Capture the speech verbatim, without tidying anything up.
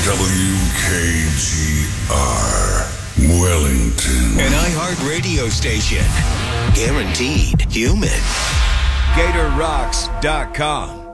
W K G R, Wellington. An iHeart radio station. Guaranteed human. Gator Rocks dot com